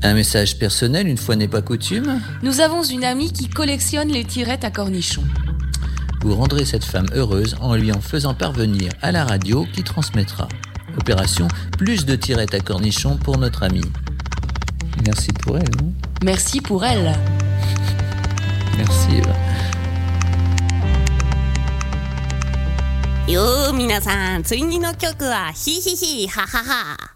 Un message personnel, une fois n'est pas coutume. Nous avons une amie qui collectionne les tirettes à cornichons. Vous rendrez cette femme heureuse en lui en faisant parvenir à la radio qui transmettra. Opération plus de tirettes à cornichons pour notre amie. Merci pour elle, non ? Merci pour elle. Merci. よー皆さん、次の曲はヒヒヒハハハ。